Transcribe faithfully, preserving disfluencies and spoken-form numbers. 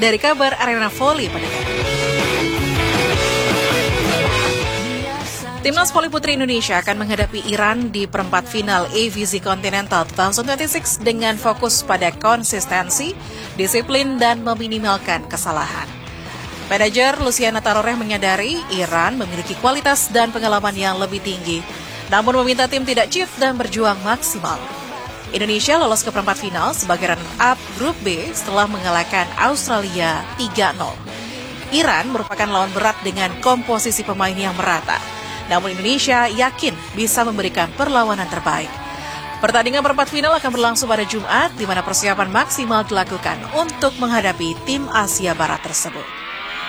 dari kabar Arena Voli pendengar. Timnas voli putri Indonesia akan menghadapi Iran di perempat final A V Z Continental dua ribu dua puluh enam dengan fokus pada konsistensi, disiplin, dan meminimalkan kesalahan. Manajer Luciana Taroreh menyadari Iran memiliki kualitas dan pengalaman yang lebih tinggi, namun meminta tim tidak cheat dan berjuang maksimal. Indonesia lolos ke perempat final sebagai runner-up grup B setelah mengalahkan Australia tiga nol. Iran merupakan lawan berat dengan komposisi pemain yang merata, namun Indonesia yakin bisa memberikan perlawanan terbaik. Pertandingan perempat final akan berlangsung pada Jumat, di mana persiapan maksimal dilakukan untuk menghadapi tim Asia Barat tersebut.